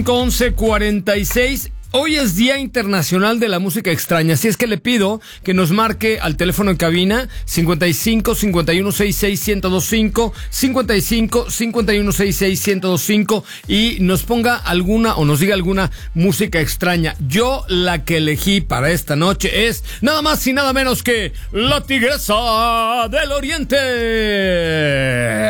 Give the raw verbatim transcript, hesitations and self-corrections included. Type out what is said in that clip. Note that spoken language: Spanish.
once cuarenta y seis. Hoy es Día Internacional de la Música Extraña, así es que le pido que nos marque al teléfono en cabina cincuenta y cinco, cincuenta y uno, sesenta y seis, ciento veinticinco, cincuenta y cinco, cincuenta y uno, sesenta y seis, ciento veinticinco y nos ponga alguna o nos diga alguna música extraña. Yo la que elegí para esta noche es nada más y nada menos que La Tigresa del Oriente.